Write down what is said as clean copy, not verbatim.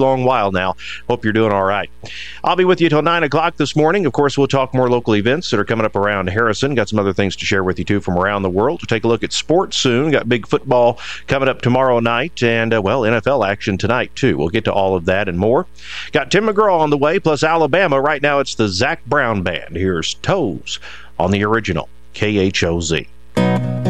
long while now. Hope you're doing all right. I'll be with you till 9 o'clock this morning. Of course, we'll talk more local events that are coming up around Harrison. Got some other things to share with you, too, from around the world. We'll take a look at sports soon. Got big football coming up tomorrow night and, NFL action tonight, too. We'll get to all of that and more. Got Tim McGraw on the way, plus Alabama. Right now, it's the Zac Brown Band. Here's Toes on the original KHOZ.